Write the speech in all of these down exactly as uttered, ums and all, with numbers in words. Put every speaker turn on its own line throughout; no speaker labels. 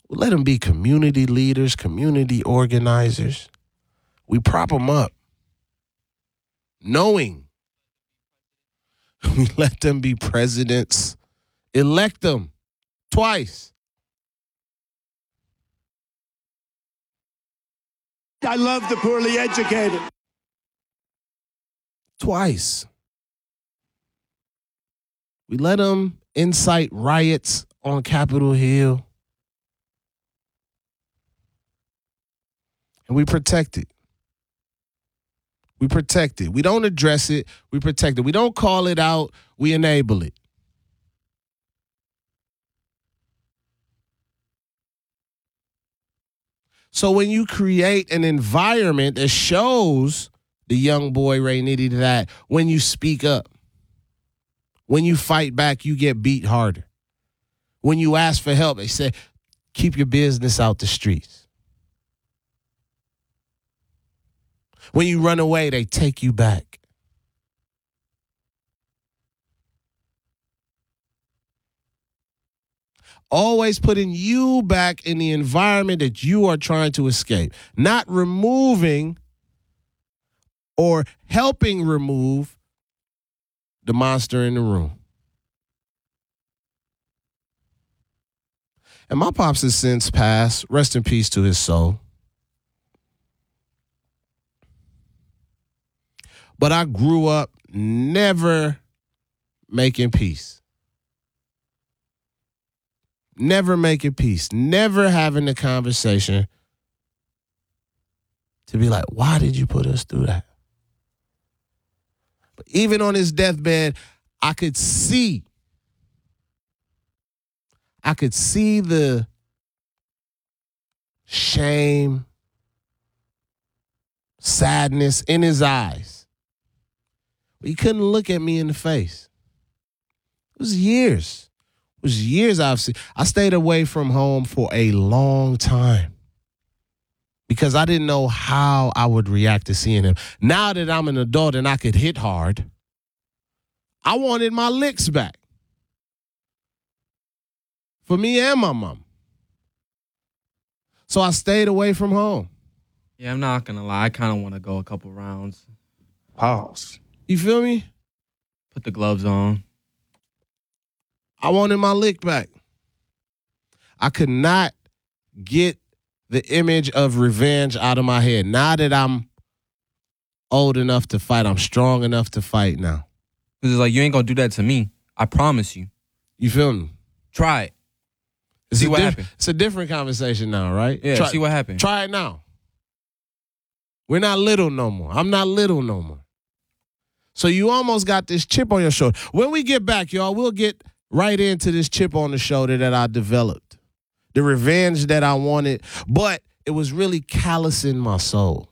We let them be community leaders, community organizers. We prop them up, knowing we let them be presidents, elect them twice.
I love the poorly educated.
Twice. We let them incite riots on Capitol Hill. And we protect it. We protect it. We don't address it. We protect it. We don't call it out. We enable it. So when you create an environment that shows the young boy Ray Nitty that when you speak up, when you fight back, you get beat harder. When you ask for help, they say, keep your business out the streets. When you run away, they take you back. Always putting you back in the environment that you are trying to escape, not removing or helping remove the monster in the room. And my pops has since passed. Rest in peace to his soul. But I grew up never making peace. Never making peace. Never having the conversation to be like, why did you put us through that? But even on his deathbed, I could see, I could see the shame, sadness in his eyes. But he couldn't look at me in the face. It was years. It was years I've seen. I stayed away from home for a long time because I didn't know how I would react to seeing him. Now that I'm an adult and I could hit hard, I wanted my licks back for me and my mom. So I stayed away from home.
Yeah, I'm not going to lie. I kind of want to go a couple rounds.
Pause.
You feel me?
Put the gloves on.
I wanted my lick back. I could not get the image of revenge out of my head. Now that I'm old enough to fight, I'm strong enough to fight now.
Because it's like, you ain't going to do that to me. I promise you.
You feel me?
Try it.
It's
see
a
what
diff-
happened.
It's a different conversation now, right?
Yeah,
try,
see what happened.
Try it now. We're not little no more. I'm not little no more. So you almost got this chip on your shoulder. When we get back, y'all, we'll get right into this chip on the shoulder that I developed. The revenge that I wanted, but it was really callousing my soul.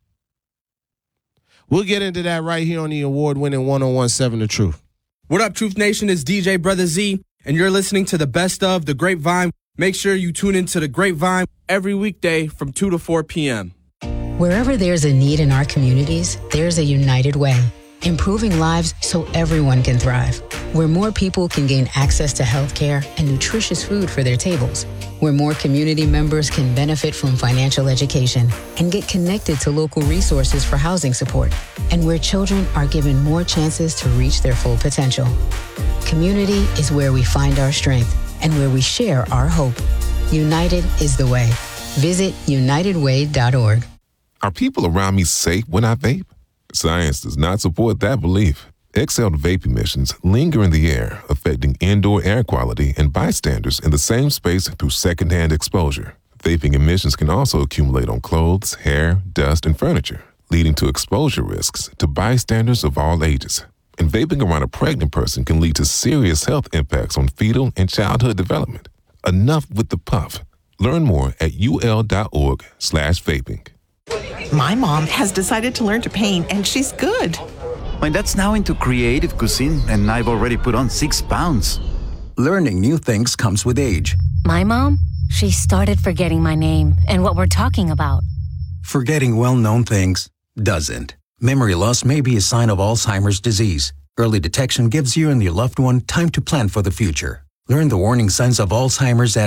We'll get into that right here on the award-winning one oh one seven The Truth.
What up, Truth Nation? It's D J Brother Z, and you're listening to the best of The Grapevine. Make sure you tune into The Grapevine every weekday from two to four p.m.
Wherever there's a need in our communities, there's a United Way. Improving lives so everyone can thrive. Where more people can gain access to healthcare and nutritious food for their tables. Where more community members can benefit from financial education and get connected to local resources for housing support. And where children are given more chances to reach their full potential. Community is where we find our strength and where we share our hope. United is the way. Visit united way dot org.
Are people around me safe when I vape? Science does not support that belief. Exhaled vape emissions linger in the air, affecting indoor air quality and bystanders in the same space through secondhand exposure. Vaping emissions can also accumulate on clothes, hair, dust, and furniture, leading to exposure risks to bystanders of all ages. And vaping around a pregnant person can lead to serious health impacts on fetal and childhood development. Enough with the puff. Learn more at ul.org slash vaping.
My mom has decided to learn to paint, and she's good.
My dad's now into creative cuisine, and I've already put on six pounds.
Learning new things comes with age.
My mom, she started forgetting my name and what we're talking about.
Forgetting well-known things doesn't. Memory loss may be a sign of Alzheimer's disease. Early detection gives you and your loved one time to plan for the future. Learn the warning signs of Alzheimer's at